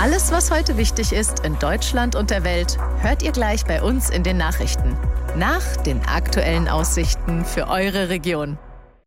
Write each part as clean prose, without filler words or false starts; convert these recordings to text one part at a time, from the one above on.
Alles, was heute wichtig ist in Deutschland und der Welt, hört ihr gleich bei uns in den Nachrichten. Nach den aktuellen Aussichten für eure Region.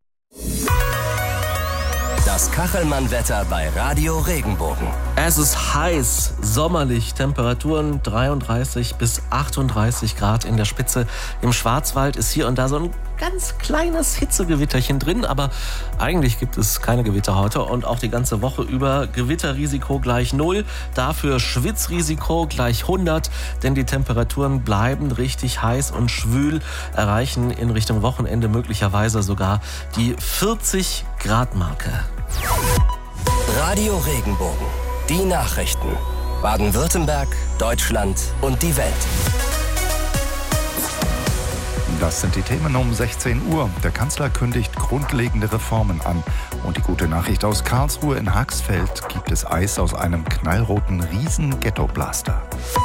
Das Kachelmann-Wetter bei Radio Regenbogen. Es ist heiß, sommerlich, Temperaturen 33 bis 38 Grad in der Spitze. Im Schwarzwald ist hier und da so ein ganz kleines Hitzegewitterchen drin, aber eigentlich gibt es keine Gewitter heute und auch die ganze Woche über Gewitterrisiko gleich 0, dafür Schwitzrisiko gleich 100, denn die Temperaturen bleiben richtig heiß und schwül, erreichen in Richtung Wochenende möglicherweise sogar die 40 Grad Marke. Radio Regenbogen, die Nachrichten. Baden-Württemberg, Deutschland und die Welt. Das sind die Themen um 16 Uhr. Der Kanzler kündigt grundlegende Reformen an. Und die gute Nachricht aus Karlsruhe in Haxfeld: gibt es Eis aus einem knallroten Riesen-Ghetto-Blaster.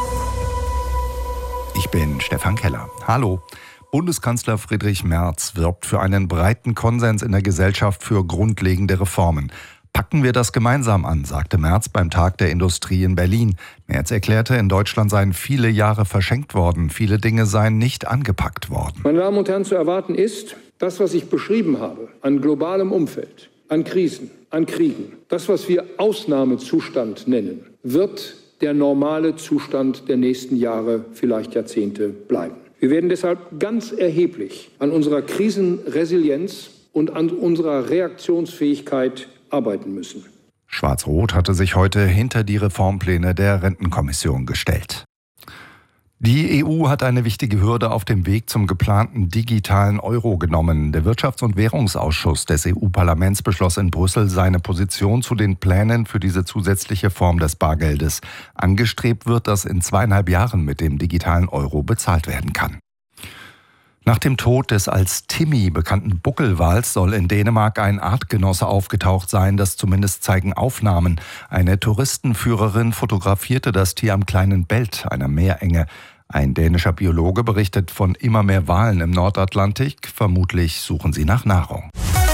Ich bin Stefan Keller. Hallo. Bundeskanzler Friedrich Merz wirbt für einen breiten Konsens in der Gesellschaft für grundlegende Reformen. Packen wir das gemeinsam an, sagte Merz beim Tag der Industrie in Berlin. Merz erklärte, in Deutschland seien viele Jahre verschenkt worden, viele Dinge seien nicht angepackt worden. Meine Damen und Herren, zu erwarten ist, das, was ich beschrieben habe, an globalem Umfeld, an Krisen, an Kriegen, das, was wir Ausnahmezustand nennen, wird der normale Zustand der nächsten Jahre, vielleicht Jahrzehnte bleiben. Wir werden deshalb ganz erheblich an unserer Krisenresilienz und an unserer Reaktionsfähigkeit arbeiten müssen. Schwarz-Rot hatte sich heute hinter die Reformpläne der Rentenkommission gestellt. Die EU hat eine wichtige Hürde auf dem Weg zum geplanten digitalen Euro genommen. Der Wirtschafts- und Währungsausschuss des EU-Parlaments beschloss in Brüssel seine Position zu den Plänen für diese zusätzliche Form des Bargeldes. Angestrebt wird, dass in 2,5 Jahren mit dem digitalen Euro bezahlt werden kann. Nach dem Tod des als Timmy bekannten Buckelwals soll in Dänemark ein Artgenosse aufgetaucht sein, das zumindest zeigen Aufnahmen. Eine Touristenführerin fotografierte das Tier am kleinen Belt, einer Meerenge. Ein dänischer Biologe berichtet von immer mehr Walen im Nordatlantik. Vermutlich suchen sie nach Nahrung.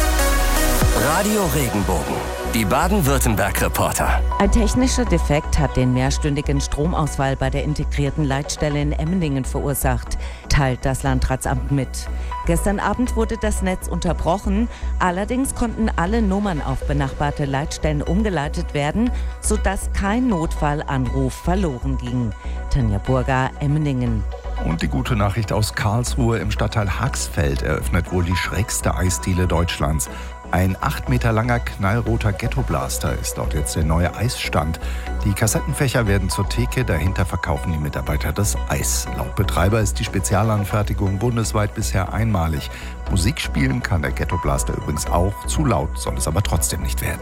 Radio Regenbogen, die Baden-Württemberg-Reporter. Ein technischer Defekt hat den mehrstündigen Stromausfall bei der integrierten Leitstelle in Emmendingen verursacht, teilt das Landratsamt mit. Gestern Abend wurde das Netz unterbrochen, allerdings konnten alle Nummern auf benachbarte Leitstellen umgeleitet werden, sodass kein Notfallanruf verloren ging. Tanja Burger, Emmendingen. Und die gute Nachricht aus Karlsruhe: im Stadtteil Haxfeld eröffnet wohl die schrägste Eisdiele Deutschlands. Ein 8 Meter langer knallroter Ghetto-Blaster ist dort jetzt der neue Eisstand. Die Kassettenfächer werden zur Theke, dahinter verkaufen die Mitarbeiter das Eis. Laut Betreiber ist die Spezialanfertigung bundesweit bisher einmalig. Musik spielen kann der Ghetto-Blaster übrigens auch, zu laut soll es aber trotzdem nicht werden.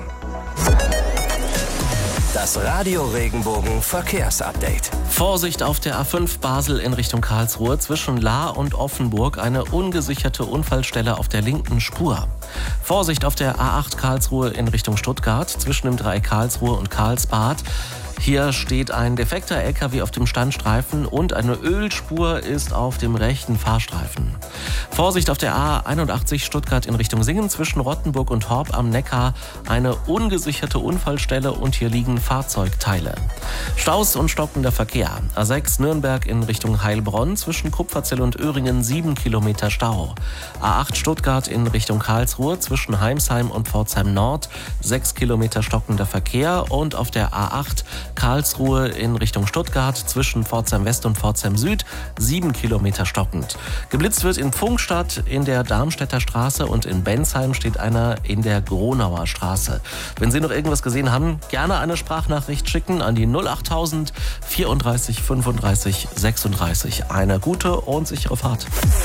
Das Radio Regenbogen Verkehrsupdate. Vorsicht auf der A5 Basel in Richtung Karlsruhe. Zwischen Lahr und Offenburg eine ungesicherte Unfallstelle auf der linken Spur. Vorsicht auf der A8 Karlsruhe in Richtung Stuttgart. Zwischen dem Dreieck Karlsruhe und Karlsbad. Hier steht ein defekter LKW auf dem Standstreifen und eine Ölspur ist auf dem rechten Fahrstreifen. Vorsicht auf der A81 Stuttgart in Richtung Singen. Zwischen Rottenburg und Horb am Neckar eine ungesicherte Unfallstelle und hier liegen Fahrzeugteile. Staus und stockender Verkehr. A6 Nürnberg in Richtung Heilbronn. Zwischen Kupferzell und Öhringen 7 Kilometer Stau. A8 Stuttgart in Richtung Karlsruhe. Zwischen Heimsheim und Pforzheim Nord 6 Kilometer stockender Verkehr. Und auf der A8 Karlsruhe in Richtung Stuttgart zwischen Pforzheim West und Pforzheim Süd 7 Kilometer stockend. Geblitzt wird in Pfungstadt in der Darmstädter Straße und in Bensheim steht einer in der Gronauer Straße. Wenn Sie noch irgendwas gesehen haben, gerne eine Sprachnachricht schicken an die 08000 34 35 36. Eine gute und sichere Fahrt.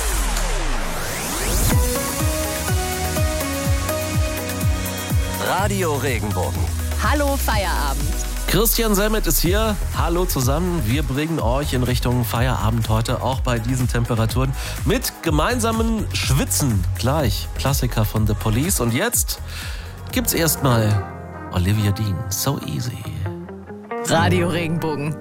Radio Regenbogen. Hallo Feierabend. Christian Semmet ist hier. Hallo zusammen. Wir bringen euch in Richtung Feierabend heute, auch bei diesen Temperaturen, mit gemeinsamen Schwitzen. Gleich Klassiker von The Police. Und jetzt gibt's erstmal Olivia Dean. So Easy. Radio Regenbogen.